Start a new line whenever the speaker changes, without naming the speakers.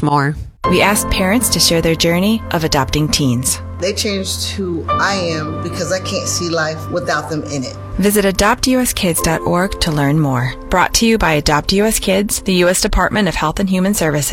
more.
We asked parents to share their journey of adopting teens.
They changed who I am because I can't see life without them in it.
Visit adoptuskids.org to learn more. Brought to you by Adopt US Kids, the U.S. Department of Health and Human Services.